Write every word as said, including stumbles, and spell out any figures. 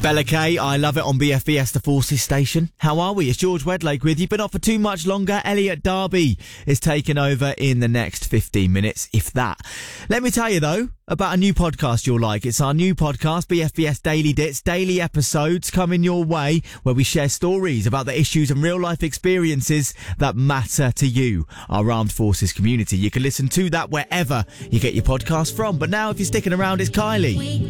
Bella Kay, I love it on B F B S, the Forces station. How are we? It's George Wedlake with you, but not for too much longer. Elliot Darby is taking over in the next fifteen minutes, if that. Let me tell you, though, about a new podcast you'll like. It's our new podcast, B F B S Daily Dits. Daily episodes coming your way where we share stories about the issues and real-life experiences that matter to you, our armed forces community. You can listen to that wherever you get your podcast from. But now, if you're sticking around, it's Kylie.